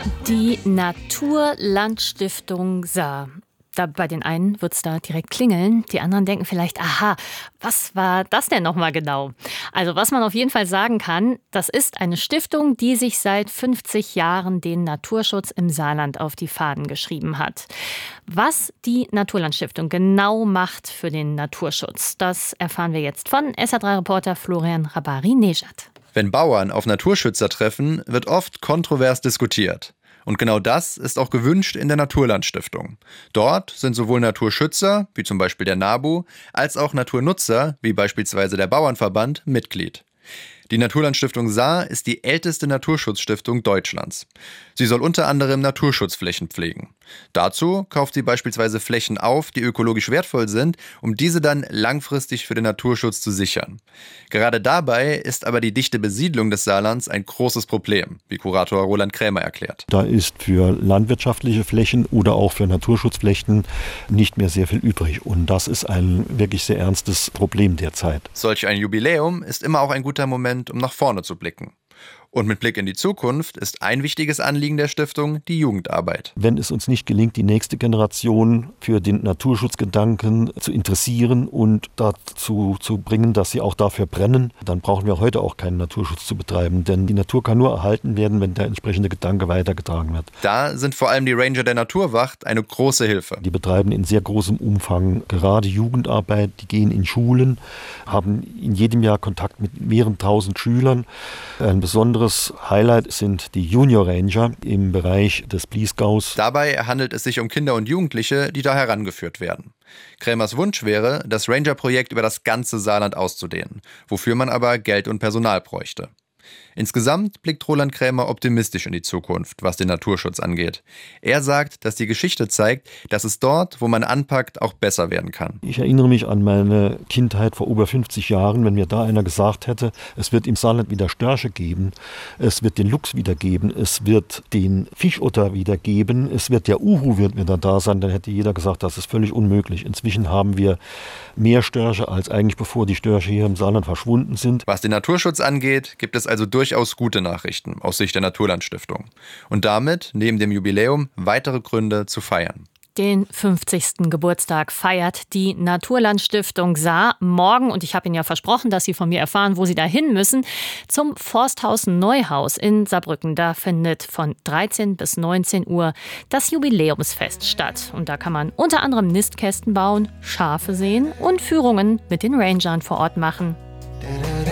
Die Naturlandstiftung Saar. Bei den einen wird es da direkt klingeln, die anderen denken vielleicht, aha, was war das denn nochmal genau? Also was man auf jeden Fall sagen kann, das ist eine Stiftung, die sich seit 50 Jahren den Naturschutz im Saarland auf die Fahnen geschrieben hat. Was die Naturlandstiftung genau macht für den Naturschutz, das erfahren wir jetzt von SR3-Reporter Florian Rabari-Nejad. Wenn Bauern auf Naturschützer treffen, wird oft kontrovers diskutiert. Und genau das ist auch gewünscht in der Naturlandstiftung. Dort sind sowohl Naturschützer, wie zum Beispiel der NABU, als auch Naturnutzer, wie beispielsweise der Bauernverband, Mitglied. Die Naturlandstiftung Saar ist die älteste Naturschutzstiftung Deutschlands. Sie soll unter anderem Naturschutzflächen pflegen. Dazu kauft sie beispielsweise Flächen auf, die ökologisch wertvoll sind, um diese dann langfristig für den Naturschutz zu sichern. Gerade dabei ist aber die dichte Besiedlung des Saarlands ein großes Problem, wie Kurator Roland Krämer erklärt. Da ist für landwirtschaftliche Flächen oder auch für Naturschutzflächen nicht mehr sehr viel übrig. Und das ist ein wirklich sehr ernstes Problem derzeit. Solch ein Jubiläum ist immer auch ein guter Moment, um nach vorne zu blicken. Und mit Blick in die Zukunft ist ein wichtiges Anliegen der Stiftung die Jugendarbeit. Wenn es uns nicht gelingt, die nächste Generation für den Naturschutzgedanken zu interessieren und dazu zu bringen, dass sie auch dafür brennen, dann brauchen wir heute auch keinen Naturschutz zu betreiben. Denn die Natur kann nur erhalten werden, wenn der entsprechende Gedanke weitergetragen wird. Da sind vor allem die Ranger der Naturwacht eine große Hilfe. Die betreiben in sehr großem Umfang gerade Jugendarbeit. Die gehen in Schulen, haben in jedem Jahr Kontakt mit mehreren tausend Schülern. Ein besonderes Highlight sind die Junior Ranger im Bereich des Bliesgaus. Dabei handelt es sich um Kinder und Jugendliche, die da herangeführt werden. Krämers Wunsch wäre, das Ranger-Projekt über das ganze Saarland auszudehnen, wofür man aber Geld und Personal bräuchte. Insgesamt blickt Roland Krämer optimistisch in die Zukunft, was den Naturschutz angeht. Er sagt, dass die Geschichte zeigt, dass es dort, wo man anpackt, auch besser werden kann. Ich erinnere mich an meine Kindheit vor über 50 Jahren, wenn mir da einer gesagt hätte, es wird im Saarland wieder Störche geben, es wird den Luchs wieder geben, es wird den Fischotter wieder geben, es wird der Uhu wird wieder da sein, dann hätte jeder gesagt, das ist völlig unmöglich. Inzwischen haben wir mehr Störche als eigentlich bevor die Störche hier im Saarland verschwunden sind. Was den Naturschutz angeht, gibt es also durchaus gute Nachrichten aus Sicht der Naturlandstiftung. Und damit, neben dem Jubiläum, weitere Gründe zu feiern. Den 50. Geburtstag feiert die Naturlandstiftung Saar morgen. Und ich habe Ihnen ja versprochen, dass Sie von mir erfahren, wo Sie da hin müssen. Zum Forsthaus Neuhaus in Saarbrücken. Da findet von 13 bis 19 Uhr das Jubiläumsfest statt. Und da kann man unter anderem Nistkästen bauen, Schafe sehen und Führungen mit den Rangern vor Ort machen.